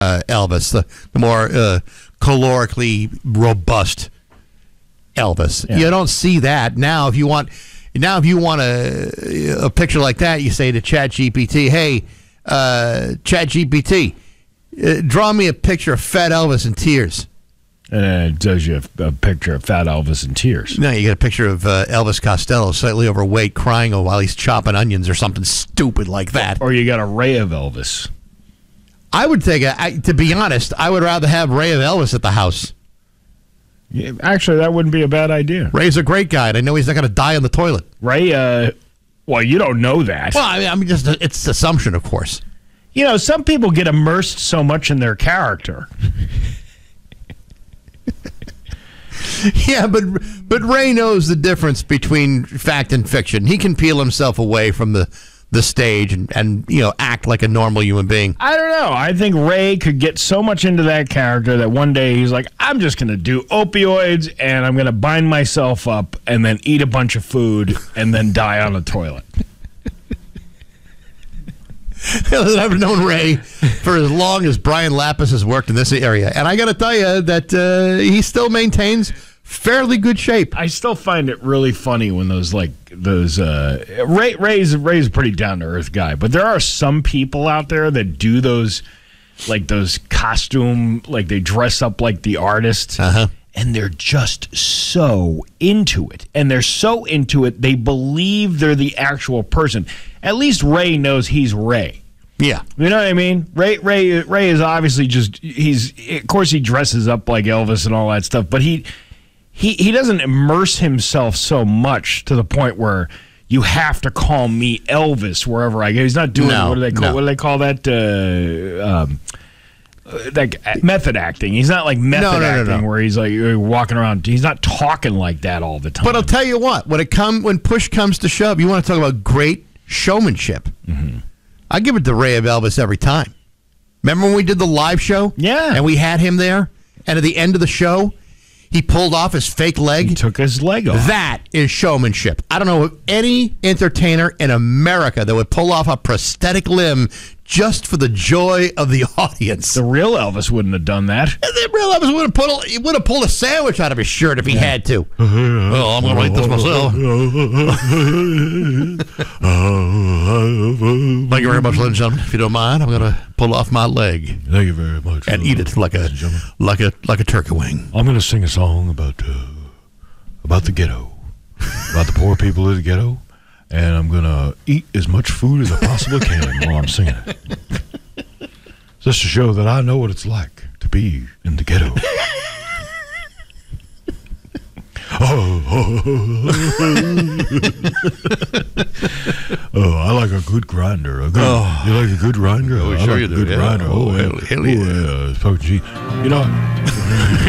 Elvis, the more calorically robust Elvis. Yeah. You don't see that now. If you want a picture like that, you say to ChatGPT, "Hey, ChatGPT, draw me a picture of Fat Elvis in tears." And it does you a picture of Fat Elvis in tears. No, you get a picture of Elvis Costello, slightly overweight, crying while he's chopping onions or something stupid like that. Or you got a Ray of Elvis. I would take to be honest, I would rather have Ray of Elvis at the house. Yeah, actually, that wouldn't be a bad idea. Ray's a great guy, and I know he's not going to die on the toilet. Ray, well, you don't know that. Well, I mean just it's assumption, of course. You know, some people get immersed so much in their character. Yeah, but Ray knows the difference between fact and fiction. He can peel himself away from the stage and act like a normal human being. I don't know. I think Ray could get so much into that character that one day he's like, I'm just going to do opioids and I'm going to bind myself up and then eat a bunch of food and then die on the toilet. I've known Ray for as long as Brian Lapis has worked in this area, and I got to tell you that he still maintains fairly good shape. I still find it really funny when Ray's a pretty down to earth guy, but there are some people out there that do those costume, like they dress up like the artist. And they're just so into it. And they're so into it, they believe they're the actual person. At least Ray knows he's Ray. Yeah. You know what I mean? Ray is obviously of course he dresses up like Elvis and all that stuff, but he doesn't immerse himself so much to the point where you have to call me Elvis wherever I go. He's not doing what do they call that? Like method acting. He's not like method acting where he's like walking around. He's not talking like that all the time. But I'll tell you what, when push comes to shove, you want to talk about great showmanship. Mm-hmm. I give it to Ray of Elvis every time. Remember when we did the live show? Yeah. And we had him there, and at the end of the show, he pulled off his fake leg. He took his leg off. That is showmanship. I don't know of any entertainer in America that would pull off a prosthetic limb just for the joy of the audience. The real Elvis wouldn't have done that. The real Elvis would have pulled a sandwich out of his shirt if he had to. Well, I'm going to write this myself. Thank you very much, ladies and gentlemen. If you don't mind, I'm going to pull off my leg. Thank you very much. And eat it like a turkey wing. I'm going to sing a song about the ghetto, about the poor people of the ghetto. And I'm going to eat as much food as I possibly can while I'm singing it. Just to show that I know what it's like to be in the ghetto. I like a good grinder. You like a good grinder? Oh, I sure like you a do. good grinder. Hell yeah. It's fucking cheap. You know...